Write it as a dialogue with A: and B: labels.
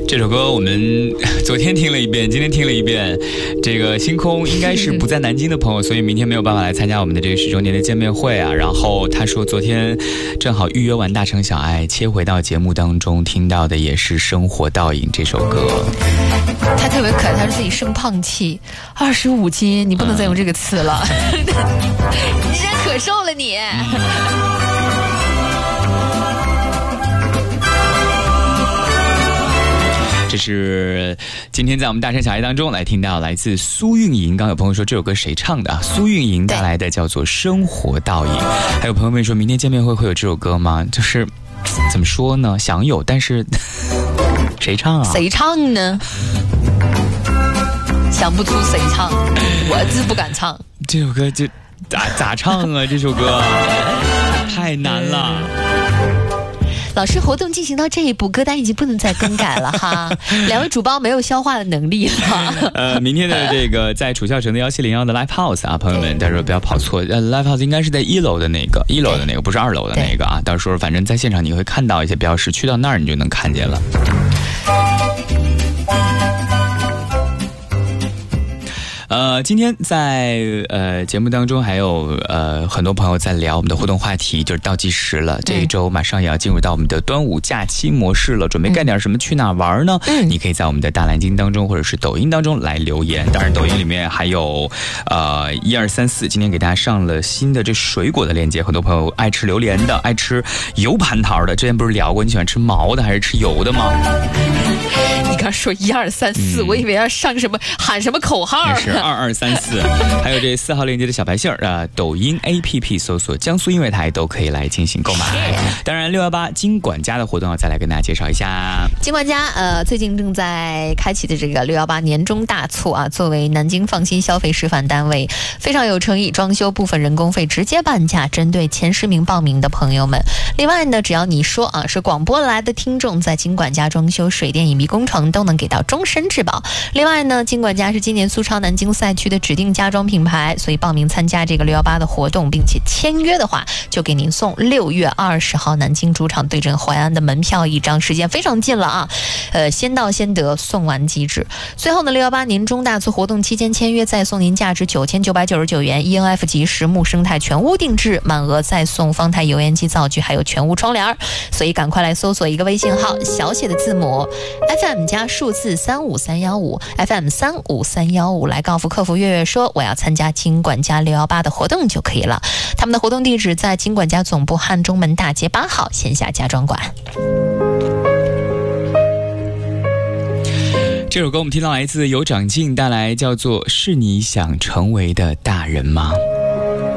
A: 这首歌我们昨天听了一遍，今天听了一遍。这个星空应该是不在南京的朋友，所以明天没有办法来参加我们的这个10周年的见面会啊。然后他说昨天正好预约完大城小爱，切回到节目当中听到的也是《生活倒影》这首歌。
B: 他特别可爱，他说自己生胖气，25斤，你不能再用这个词了，你现在可瘦了你。
A: 这是今天在我们大城小爱当中来听到来自苏运莹，刚有朋友说这首歌谁唱的啊？苏运莹带来的叫做《生活倒影》。还有朋友们说明天见面会有这首歌吗？就是怎么说呢，想有，但是谁唱啊？
B: 谁唱呢？想不出谁唱，我是不敢唱。
A: 这首歌就咋唱啊？这首歌太难了。
B: 老师，活动进行到这一步，歌单已经不能再更改了哈。两位主播没有消化的能力了。
A: 明天的这个在楚孝城的1701的 Live House 啊，朋友们，到时候不要跑错。Live House 应该是在1楼的那个，不是2楼的那个啊。到时候反正在现场你会看到一些标识，去到那儿你就能看见了。今天在节目当中还有很多朋友在聊我们的互动话题，就是倒计时了。这一周马上也要进入到我们的端午假期模式了，准备干点什么，去哪玩呢？你可以在我们的大蓝鲸当中或者是抖音当中来留言。当然抖音里面还有1234，今天给大家上了新的这水果的链接，很多朋友爱吃榴莲的，爱吃油蟠桃的。之前不是聊过你喜欢吃毛的还是吃油的吗？
B: 你刚说1234，我以为要上什么喊什么口号。
A: 是2234，还有这4号链接的小白信儿抖音 APP 搜索江苏音乐台都可以来进行购买。当然618金管家的活动要再来跟大家介绍一下。
B: 金管家最近正在开启的这个618年中大促啊，作为南京放心消费示范单位，非常有诚意，装修部分人工费直接半价，针对前10名报名的朋友们。另外呢，只要你说是广播来的听众，在金管家装修、水电、隐蔽工程都能给到终身质保。另外呢，金管家是今年苏超南京赛区的指定家装品牌，所以报名参加这个618的活动并且签约的话，就给您送6月20号南京主场对阵淮安的门票1张，时间非常近了啊，先到先得，送完即止。最后呢，618年中大促活动期间签约再送您价值9999元 ENF 级实木生态全屋定制，满额再送方太油烟机灶具还有全屋窗帘，所以赶快来搜索一个微信号，小写的字母 FM 加数字35315 FM 35315，来告诉客服月月说我要参加金管家618的活动就可以了。他们的活动地址在金管家总部汉中门大街8号线下家装馆。
A: 这首歌我们听到来自有长进带来，叫做是你想成为的大人吗？